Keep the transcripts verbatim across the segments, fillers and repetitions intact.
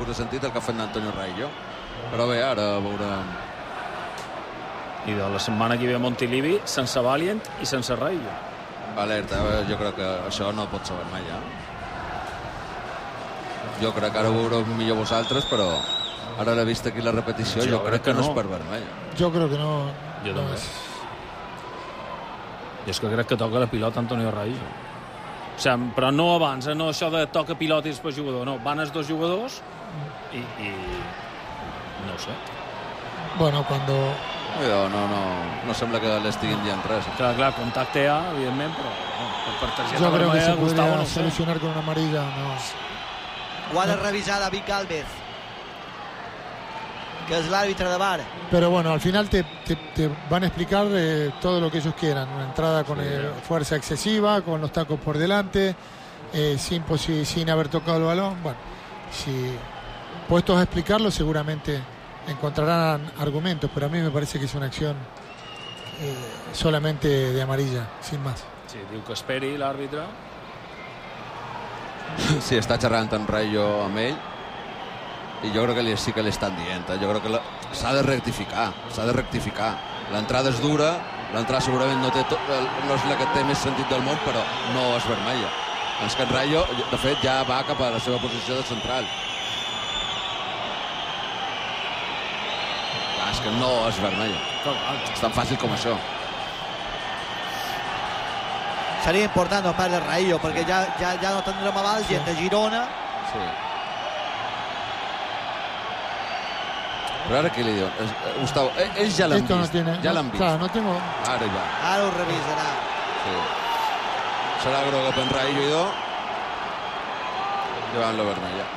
tipus de sentit el que ha fet Antonio Raillo. Però bé, ara veurem. I de la setmana que ve a Montilivi, sense Valiant i sense Raillo. Alerta, jo crec que això no pot saber mai, ja. Jo crec que ara ho veureu millor vosaltres, però ara l'he vist aquí la repetició, jo, jo crec, crec que, que no és per vermella. Jo crec que no. Jo no també. És... Jo és que crec que toca la pilota Antonio Raillo. O sigui, però no abans, eh? No això de toca pilota i després jugador, no. Van els dos jugadors i... i... no ho sé. Bueno, cuando... No, no, no, no sembla que l'estiguin dient res. Clar, clar, contacte hi ha, evidentment, però no, per targeta jo crec que se Gustavo, podria no solucionar con una amarilla, no. Ho ha de revisar David Gálvez, que es el árbitro de V A R. Pero bueno, al final te, te, te van a explicar eh, todo lo que ellos quieran. Una entrada con sí, eh, fuerza excesiva, con los tacos por delante, eh, sin, sin haber tocado el balón. Bueno, si puestos a explicarlo seguramente encontrarán argumentos, pero a mí me parece que es una acción eh, solamente de amarilla, sin más. Sí, diu que esperi l'àrbitre. Sí, està xerrant amb Raillo amb ell i jo crec que li, sí que li estan dient, eh? Jo crec que s'ha de rectificar, s'ha de rectificar. L'entrada és dura, l'entrada segurament no, té to, no és la que té més sentit del món, però no és vermella. És que en Raillo, de fet, ja va cap a la seva posició de central. Clar, és que no és vermella. És tan fàcil com això. Seria important no perdre Raillo, perquè ja, ja, ja no tindrem aval gent de Girona. Sí. Però ara què li diu? Gustavo, ells ja l'han vist, no tiene, ja l'han vist. Claro, no tengo... Ara ja. Ara ho revisarà. Sí. Serà groga per Raillo i do. Llevant la vermella.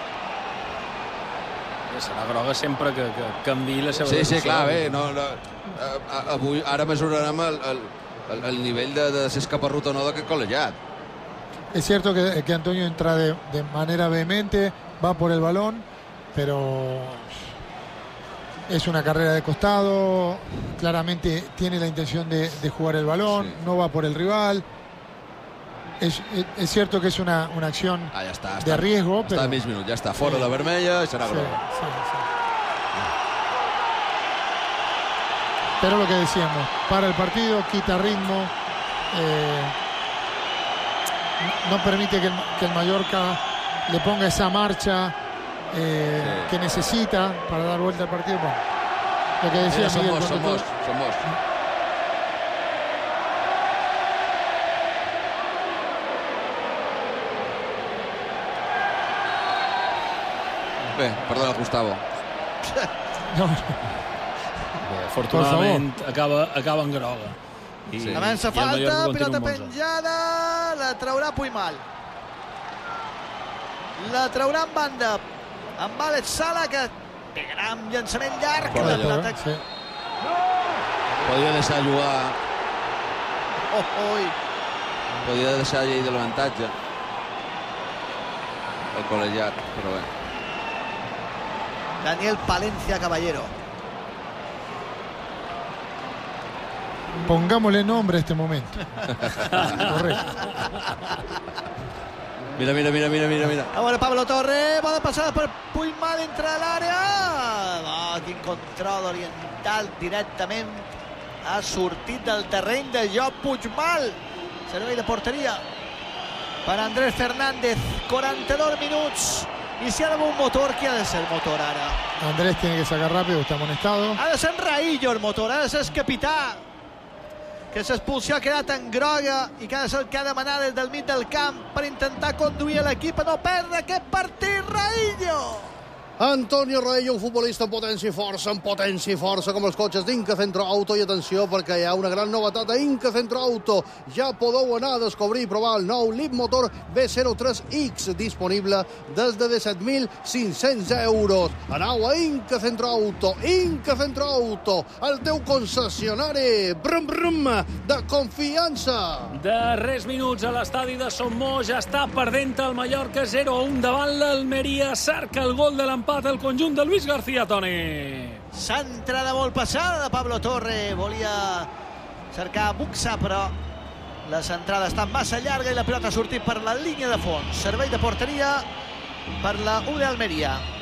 Serà groga sempre que, que canviï la seva sí, decisió. Sí, clar, bé. No, no, avui, ara mesurarem el, el, el, el nivell de, de ser escaparrut o no d'aquest col·legiat. Es cierto que, que Antonio entra de, de manera vehemente, va por el balón, pero es una carrera de costado, claramente tiene la intención de, de jugar el balón, sí. No va por el rival. Es, es, es cierto que es una, una acción ah, ja està, de està, riesgo, està però... a mig minut, ja està, fora sí. La vermella i serà sí, groga. Sí, sí. Pero lo que decíamos, para el partido, quita ritmo, eh, no permite que el, que el Mallorca le ponga esa marcha eh, sí. que necesita para dar vuelta al partido. Bueno, lo que decía Mira, Miguel, somos, somos, somos. Bé, perdona, Gustavo. No. Bé, afortunadament acaba, acaba en groga. I sí. Avança falta, pilota penjada, la traurà Puymal. La traurà en banda amb Àlex Sala, que pegarà amb llançament llarg. La pilota... sí. Podia deixar jugar... Oh, oi. Podia deixar llei de l'avantatge el col·legiat, però bé. Daniel Palencia Caballero. Pongámosle nombre a este momento. Correcto. Mira, mira, mira, mira, mira, mira. A veure, Pablo Torre, bona passada per Puymal entre l'àrea. Oh, quin control oriental directament. Ha sortit del terreny de joc Puigmal. Servei de porteria per Andrés Fernández. quaranta-dos minuts. Y si ha dado un motor, ¿qué ha de ser motor ahora? Andrés tiene que sacar rápido, está amonestado. Ha de ser Raillo el motor, ha de ser el capità, que s'expulsió ha quedat en groga i que ha de ser el que ha de manar des del mig del camp per intentar conduir l'equip a no perdre aquest partit. Raillo! Antonio Raillo, un futbolista amb potència i força, amb potència i força, com els cotxes d'Inca Centro Auto. I atenció, perquè hi ha una gran novetat a Inca Centro Auto. Ja podeu anar a descobrir i provar el nou Leapmotor B zero tres X, disponible des de disset mil cinc-cents euros. Anau a Inca Centro Auto. Inca Centro Auto, el teu concessionari brum, brum, de confiança. Darrers minuts a l'estadi de Sommó, ja està perdent el Mallorca zero a un davant l'Almeria. Cerca el gol de l'empat el conjunt de Luis García, Toni. Centrada molt passada de Pablo Torre. Volia cercar Buxa, però la centrada està massa llarga i la pilota ha sortit per la línia de fons. Servei de porteria per la U de Almeria.